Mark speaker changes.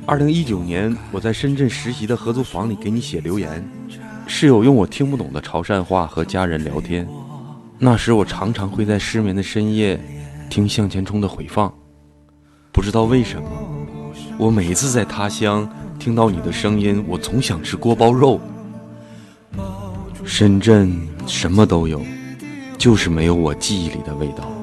Speaker 1: 2019年，我在深圳实习的合租房里给你写留言，室友用我听不懂的潮汕话和家人聊天。那时我常常会在失眠的深夜听向前冲的回放，不知道为什么，我每一次在他乡听到你的声音，我总想吃锅包肉。深圳什么都有，就是没有我记忆里的味道。